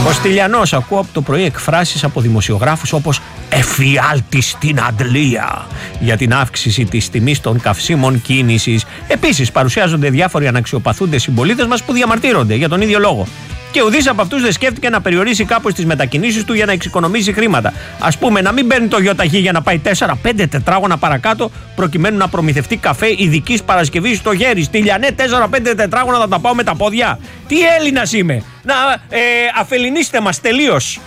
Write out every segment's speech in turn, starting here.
Ο Στυλιανός: ακούω από το πρωί εκφράσεις από δημοσιογράφους όπως «εφιάλτη στην Αντλία» για την αύξηση της τιμής των καυσίμων κίνησης. Επίσης παρουσιάζονται διάφοροι αναξιοπαθούντες συμπολίτες μας που διαμαρτύρονται για τον ίδιο λόγο. Και ουδής από αυτούς δεν σκέφτηκε να περιορίσει κάπως τις μετακινήσεις του για να εξοικονομήσει χρήματα. Ας πούμε, να μην παίρνει το ΙΟΤΑΧΗ για να πάει 4-5 τετράγωνα παρακάτω, προκειμένου να προμηθευτεί καφέ ειδικής παρασκευής στο χέρι. Στυλιανέ, 4-5 τετράγωνα θα τα πάω με τα πόδια. Τι Έλληνας είμαι! Να αφελινίστε μας τελείως.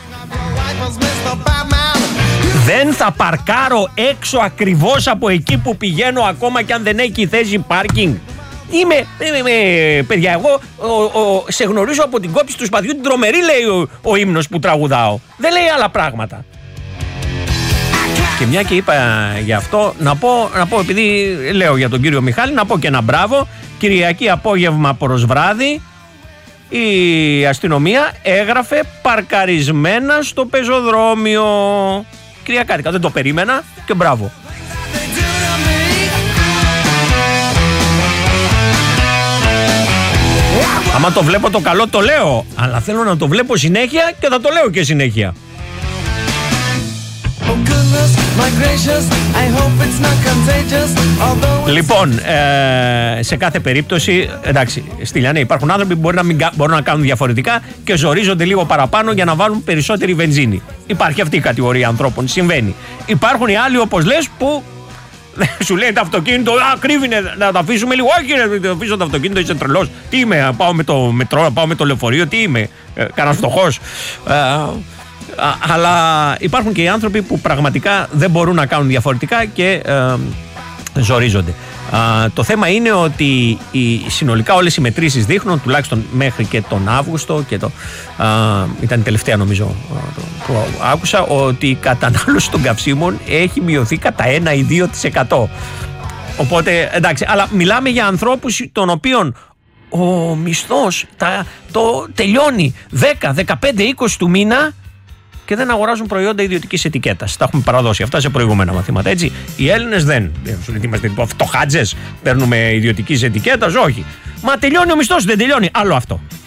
Δεν θα παρκάρω έξω ακριβώς από εκεί που πηγαίνω, ακόμα και αν δεν έχει θέση πάρκινγκ. Παιδιά, εγώ σε γνωρίζω από την κόψη του σπαθιού την τρομερή, λέει ο ύμνος που τραγουδάω. Δεν λέει άλλα πράγματα. Και μια και είπα γι' αυτό, να πω επειδή λέω για τον κύριο Μιχάλη, να πω και ένα μπράβο. Κυριακή απόγευμα προς βράδυ η αστυνομία έγραφε «παρκαρισμένα στο πεζοδρόμιο». Κυριακάτικα, δεν το περίμενα και μπράβο. Άμα το βλέπω το καλό το λέω, αλλά θέλω να το βλέπω συνέχεια και θα το λέω και συνέχεια. Λοιπόν, σε κάθε περίπτωση, εντάξει, Στυλιανέ, υπάρχουν άνθρωποι που μπορούν να κάνουν διαφορετικά και ζορίζονται λίγο παραπάνω για να βάλουν περισσότερη βενζίνη. Υπάρχει αυτή η κατηγορία ανθρώπων, συμβαίνει. Υπάρχουν οι άλλοι, όπως λες, που σου λέει το αυτοκίνητο, κρύβει να το αφήσουμε λίγο. Όχι, να το αφήσω το αυτοκίνητο, είσαι τρελός. Τι είμαι, πάω με το μετρό, πάω με το λεωφορείο, τι είμαι, κανένας φτωχός. Αλλά υπάρχουν και οι άνθρωποι που πραγματικά δεν μπορούν να κάνουν διαφορετικά και ζορίζονται. Το θέμα είναι ότι συνολικά όλες οι μετρήσεις δείχνουν, τουλάχιστον μέχρι και τον Αύγουστο, και ήταν η τελευταία νομίζω που άκουσα, ότι η κατανάλωση των καυσίμων έχει μειωθεί κατά 1 ή 2%. Οπότε εντάξει, αλλά μιλάμε για ανθρώπους των οποίων ο μισθός το τελειώνει 10, 15, 20 του μήνα και δεν αγοράζουν προϊόντα ιδιωτικής ετικέτας. Τα έχουμε παραδώσει αυτά σε προηγούμενα μαθήματα, έτσι. Οι Έλληνες δεν σου λέει, είμαστε φτωχάτζες, παίρνουμε ιδιωτικής ετικέτας, όχι. Μα τελειώνει ο μισθός, δεν τελειώνει. Άλλο αυτό.